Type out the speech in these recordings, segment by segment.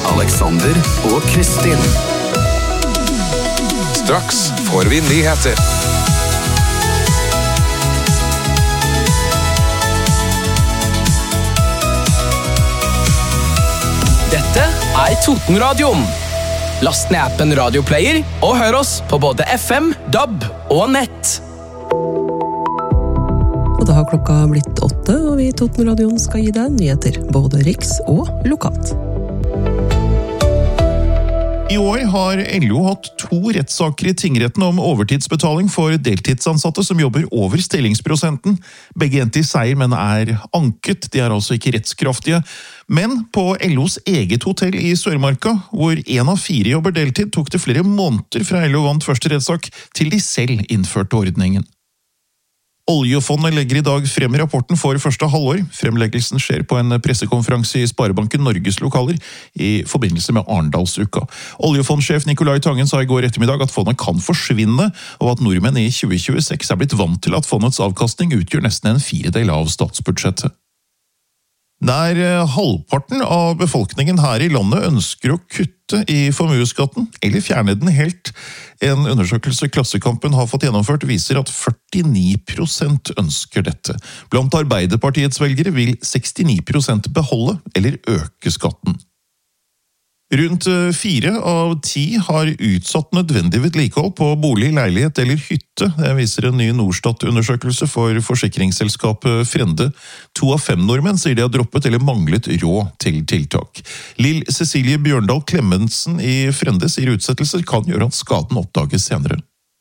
Alexander og Kristin. Straks får vi nyheter. Dette Totenradioen. Last ned appen Radioplayer og hør oss på både FM, DAB og nett. Og da har klokka blitt 8, og vi i Totenradioen skal gi deg nyheter, både riks og lokalt. I år har LO hatt 2 rettssaker i tingretten om overtidsbetaling for deltidsansatte som jobber over stillingsprosenten. Begge endte i seier, men er anket. De er altså ikke rettskraftige. Men på LOs eget hotell i Sørmarka, hvor 1 av 4 jobber deltid, tok det flere måneder fra LO vant første rettssak til de selv innførte ordningen. Oljefondet legger i dag frem rapporten for første halvår. Fremleggelsen skjer på en pressekonferanse i Sparebanken Norges lokaler i forbindelse med Arendalsuka. Oljefondsjef Nikolai Tangen sa i går ettermiddag at fondet kan forsvinne, og at nordmenn i 2026 er blitt vant til at fondets avkastning utgjør nesten en 4/4 av statsbudsjettet. Nær halvparten av befolkningen her i landet ønsker å kutte i formuesskatten, eller fjerne den helt. En undersøkelse Klassekampen har fått gjennomført viser at 49% ønsker dette. Blant Arbeiderpartiets velgere vil 69% beholde eller øke skatten. Rundt 4 av 10 har utsatt nødvendig vedlikehold på bolig, leilighet eller hytte. Det viser en ny Norstat-undersøkelse for forsikringsselskapet Frende. 2 av 5 nordmenn sier de har droppet eller manglet råd til tiltak. Lill Cecilie Bjørndal Klemmensen i Frende sier utsettelser kan gjøre at skaden oppdages senere.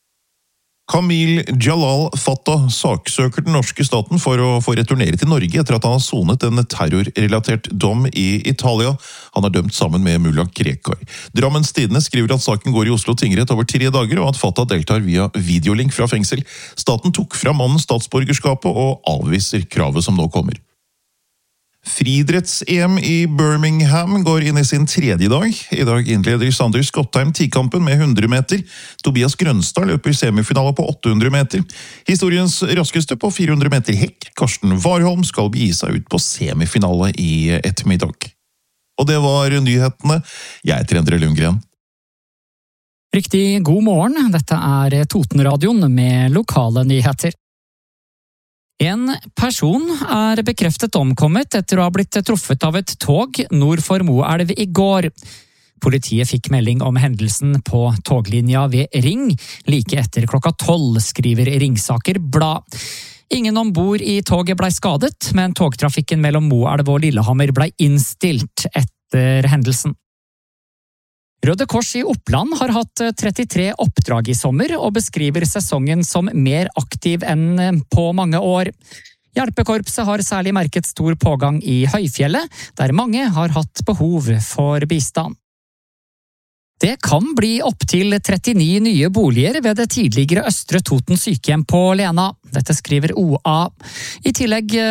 Kamil Jalal Fattah saksøker den norske staten for å få returnere til Norge etter at han har sonet en terrorrelatert dom i Italia. Han er dømt sammen med Mullah Krekar. Drammens Tidende skriver at saken går i Oslo tingrett over 3 dager, og at Fattah deltar via videolink fra fengsel. Staten tok fra mannen statsborgerskapet og avviser kravet som nå kommer. Friidretts-EM i Birmingham går inn i sin 3. dag. I dag innleder Sander Skottheim 10-kampen med 100 meter. Tobias Grønstad løper semifinale på 800 meter. Historiens raskeste på 400 meter hekk, Karsten Warholm, skal begi seg ut på semifinale i ettermiddag. Og det var nyhetene. Jeg heter Endre Lundgren. Riktig god morgen, dette Totenradioen med lokale nyheter. En person er bekreftet omkommet etter å ha blitt truffet av et tog nord for Moelv i går. Politiet fikk melding om hendelsen på toglinja ved Ring, like etter klokka 12, skriver Ringsaker Blad. Ingen ombord i toget ble skadet, men togtrafikken mellom Moelv og Lillehammer ble innstilt etter hendelsen. Røde Kors i Oppland har hatt 33 oppdrag i sommer og beskriver sesongen som mer aktiv enn på mange år. Hjelpekorpset har særlig merket stor pågang i Høyfjellet, der mange har hatt behov for bistand. Det kan bli opptil 39 nye boliger ved det tidligere Østre Toten sykehjem på Lena. Dette skriver OA. I tillegg